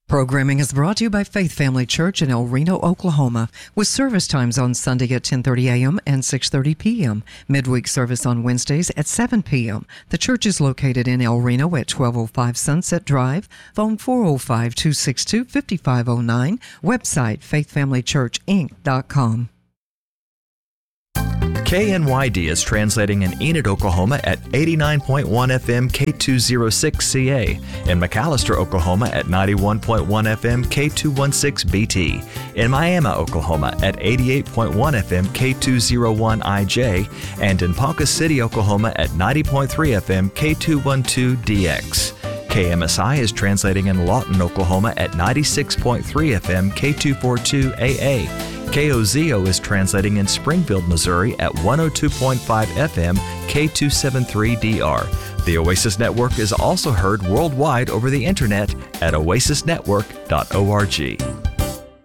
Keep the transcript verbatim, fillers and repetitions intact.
Programming is brought to you by Faith Family Church in El Reno, Oklahoma, with service times on Sunday at ten thirty a.m. and six thirty p.m. Midweek service on Wednesdays at seven p.m. The church is located in El Reno at twelve oh five Sunset Drive. Phone four oh five, two six two, five five oh nine. Website faith family church inc dot com. K N Y D is translating in Enid, Oklahoma at eighty-nine point one F M K two oh six C A, in McAllister, Oklahoma at ninety-one point one F M K two sixteen B T, in Miami, Oklahoma at eighty-eight point one F M K two oh one I J, and in Ponca City, Oklahoma at ninety point three F M K two twelve D X. K M S I is translating in Lawton, Oklahoma at ninety-six point three F M K two forty-two A A. K O Z O is translating in Springfield, Missouri at one oh two point five F M K two seventy-three D R. The Oasis Network is also heard worldwide over the internet at oasis network dot org.